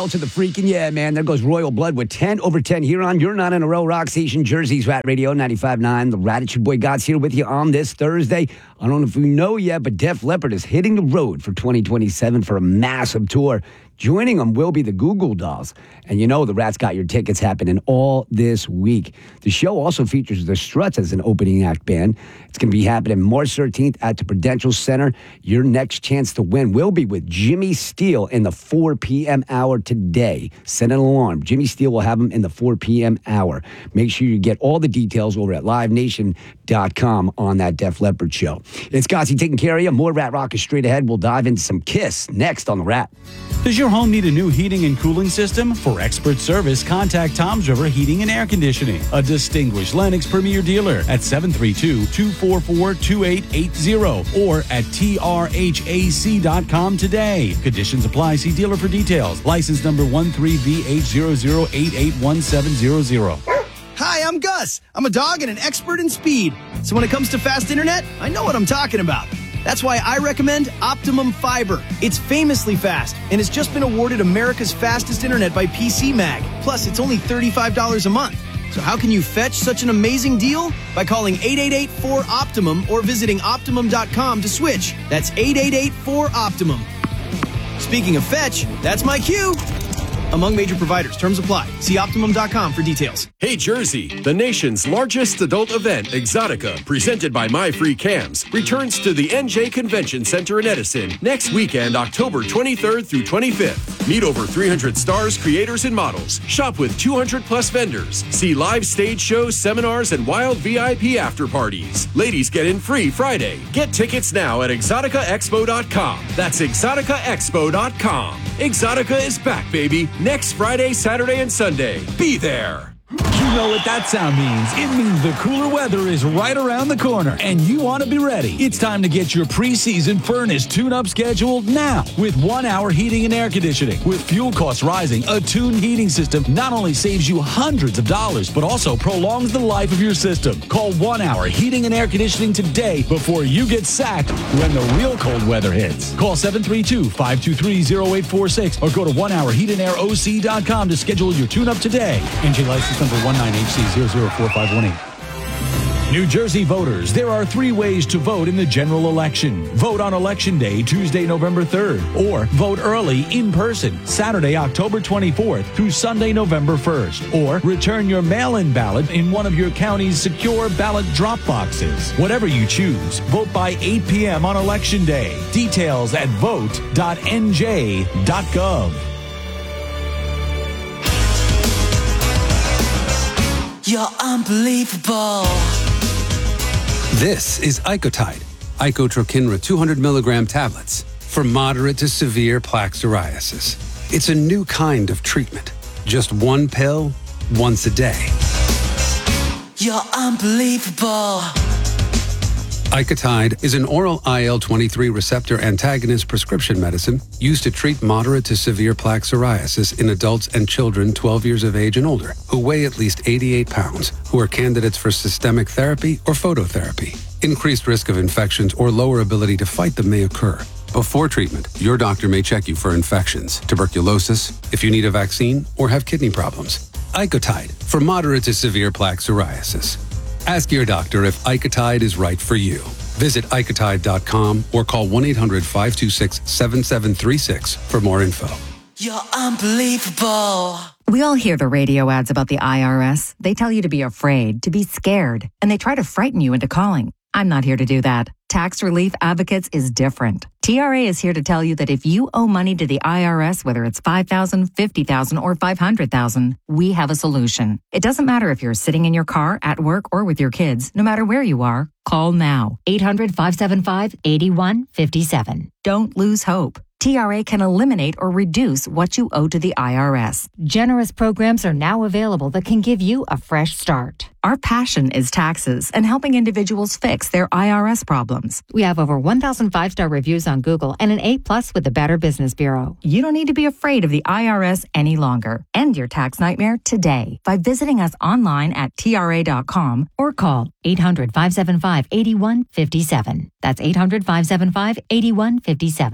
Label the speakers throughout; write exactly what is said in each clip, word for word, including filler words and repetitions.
Speaker 1: Hell to the freaking yeah, man. There goes Royal Blood with ten over ten here on You're Not in a Row Rock Station, Jersey's Rat Radio ninety-five point nine. The Rat, it's your boy God's here with you on this Thursday. I don't know if you know yet, but Def Leppard is hitting the road for twenty twenty-seven for a massive tour. Joining them will be the Goo Goo Dolls. And you know the Rat's got your tickets happening all this week. The show also features the Struts as an opening act band. It's going to be happening March thirteenth at the Prudential Center. Your next chance to win will be with Jimmy Steele in the four p.m. hour today. Set an alarm. Jimmy Steele will have him in the four p.m. hour. Make sure you get all the details over at live nation dot com on that Def Leppard show. It's Gossy taking care of you. More Rat Rock is straight ahead. We'll dive into some Kiss next on the Rat.
Speaker 2: Does your home need a new heating and cooling system? For expert service, contact Tom's River Heating and Air Conditioning, a distinguished Lennox Premier dealer at seven three two, two four four, two eight eight zero or at T R H A C dot com today. Conditions apply. See dealer for details. License number one three V H zero zero eight eight one seven zero zero.
Speaker 3: Hi, I'm Gus. I'm a dog and an expert in speed. So when it comes to fast internet, I know what I'm talking about. That's why I recommend Optimum Fiber. It's famously fast, and it's just been awarded America's fastest internet by P C Mag. Plus, it's only thirty-five dollars a month. So how can you fetch such an amazing deal? By calling eight eight eight, four, Optimum or visiting optimum dot com to switch. That's eight eight eight, four, Optimum. Speaking of fetch, that's my cue. Among major providers, terms apply. See optimum dot com for details.
Speaker 4: Hey Jersey, the nation's largest adult event, Exotica, presented by My Free Cams, returns to the N J Convention Center in Edison next weekend, October twenty-third through twenty-fifth. Meet over three hundred stars, creators, and models. Shop with two hundred plus vendors. See live stage shows, seminars, and wild V I P after parties. Ladies get in free Friday. Get tickets now at exotica expo dot com. That's exotica expo dot com. Exotica is back, baby. Next Friday, Saturday, and Sunday. Be there.
Speaker 2: You know what that sound means. It means the cooler weather is right around the corner, and you want to be ready. It's time to get your preseason furnace tune-up scheduled now with one-hour heating and air conditioning. With fuel costs rising, a tuned heating system not only saves you hundreds of dollars, but also prolongs the life of your system. Call one-hour heating and air conditioning today before you get sacked when the real cold weather hits. Call seven three two, five two three, zero eight four six or go to one hour heat and air O C dot com to schedule your tune-up today. N J license number one nine H C zero zero four five one eight. New Jersey voters, there are three ways to vote in the general election. Vote on Election Day, Tuesday, November third, or vote early in person, Saturday, October twenty-fourth through Sunday, November first, or return your mail-in ballot in one of your county's secure ballot drop boxes. Whatever you choose, vote by eight p.m. on Election Day. Details at vote dot n j dot gov.
Speaker 5: You're unbelievable.
Speaker 6: This is Icotide, Icotrokinra two hundred milligram tablets for moderate to severe plaque psoriasis. It's a new kind of treatment. Just one pill, once a day.
Speaker 5: You're unbelievable.
Speaker 6: Icotide is an oral I L twenty-three receptor antagonist prescription medicine used to treat moderate to severe plaque psoriasis in adults and children twelve years of age and older who weigh at least eighty-eight pounds, who are candidates for systemic therapy or phototherapy. Increased risk of infections or lower ability to fight them may occur. Before treatment, your doctor may check you for infections, tuberculosis, if you need a vaccine, or have kidney problems. Icotide for moderate to severe plaque psoriasis. Ask your doctor if Icotide is right for you. Visit icotide dot com or call one eight hundred, five two six, seven seven three six for more info.
Speaker 5: You're unbelievable.
Speaker 7: We all hear the radio ads about the I R S. They tell you to be afraid, to be scared, and they try to frighten you into calling. I'm not here to do that. Tax Relief Advocates is different. T R A is here to tell you that if you owe money to the I R S, whether it's five thousand dollars, fifty thousand dollars, or five hundred thousand dollars, we have a solution. It doesn't matter if you're sitting in your car, at work, or with your kids. No matter where you are, call now. eight hundred, five seven five, eight one five seven. Don't lose hope. T R A can eliminate or reduce what you owe to the I R S.
Speaker 8: Generous programs are now available that can give you a fresh start.
Speaker 7: Our passion is taxes and helping individuals fix their I R S problems.
Speaker 8: We have over one thousand five-star reviews on Google and an A plus with the Better Business Bureau.
Speaker 7: You don't need to be afraid of the I R S any longer. End your tax nightmare today by visiting us online at T R A dot com
Speaker 8: or call eight hundred, five seven five, eight one five seven. That's eight hundred, five seven five, eight one five seven.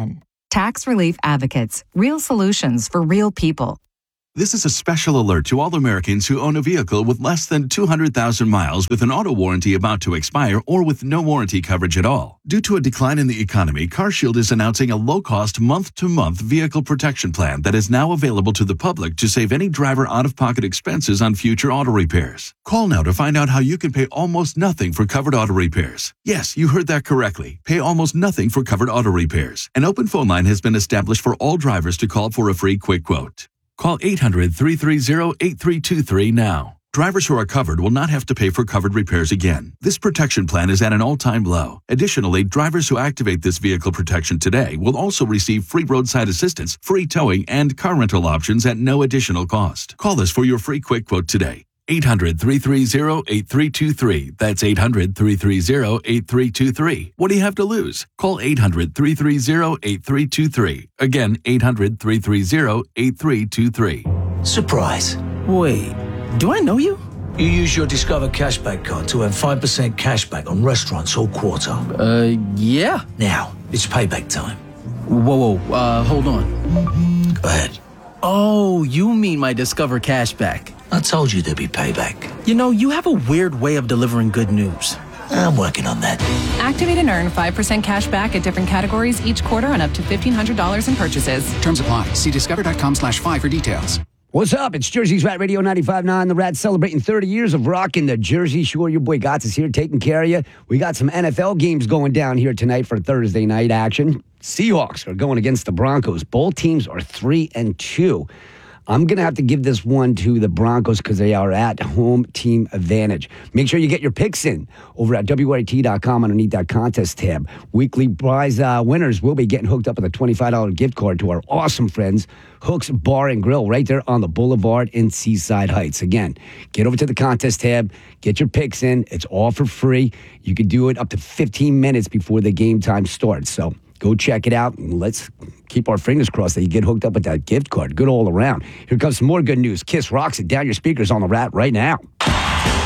Speaker 7: Tax Relief Advocates. Real solutions for real people.
Speaker 9: This is a special alert to all Americans who own a vehicle with less than two hundred thousand miles with an auto warranty about to expire or with no warranty coverage at all. Due to a decline in the economy, CarShield is announcing a low-cost month-to-month vehicle protection plan that is now available to the public to save any driver out-of-pocket expenses on future auto repairs. Call now to find out how you can pay almost nothing for covered auto repairs. Yes, you heard that correctly. Pay almost nothing for covered auto repairs. An open phone line has been established for all drivers to call for a free quick quote. Call eight hundred, three three zero, eight three two three now. Drivers who are covered will not have to pay for covered repairs again. This protection plan is at an all-time low. Additionally, drivers who activate this vehicle protection today will also receive free roadside assistance, free towing, and car rental options at no additional cost. Call us for your free quick quote today. eight hundred, three three zero, eight three two three. That's eight hundred, three three zero, eight three two three. What do you have to lose? Call eight hundred, three three zero, eight three two three. Again, eight hundred, three three zero, eight three two three.
Speaker 10: Surprise. Wait, do I know you? You use your Discover Cashback card to earn five percent cashback on restaurants all quarter.
Speaker 3: Uh, yeah.
Speaker 10: Now, it's payback time.
Speaker 3: Whoa, whoa, uh, hold on.
Speaker 10: Go ahead.
Speaker 3: Oh, you mean my Discover Cashback.
Speaker 10: I told you there'd be payback.
Speaker 3: You know, you have a weird way of delivering good news.
Speaker 10: I'm working on that.
Speaker 11: Activate and earn five percent cash back at different categories each quarter on up to fifteen hundred dollars in purchases.
Speaker 12: Terms apply. See discover.com slash five for details.
Speaker 1: What's up? It's Jersey's Rat Radio ninety-five point nine. The Rat celebrating thirty years of rocking the Jersey Shore. Your boy Gotts is here taking care of you. We got some N F L games going down here tonight for Thursday night action. Seahawks are going against the Broncos. Both teams are three and two. I'm going to have to give this one to the Broncos because they are at home team advantage. Make sure you get your picks in over at W R A T dot com underneath that contest tab. Weekly prize uh, winners will be getting hooked up with a twenty-five dollars gift card to our awesome friends, Hooks Bar and Grill, right there on the Boulevard in Seaside Heights. Again, get over to the contest tab, get your picks in. It's all for free. You can do it up to fifteen minutes before the game time starts. So go check it out, and let's keep our fingers crossed that you get hooked up with that gift card. Good all around. Here comes some more good news. Kiss rocks it down your speakers on the Rat right now.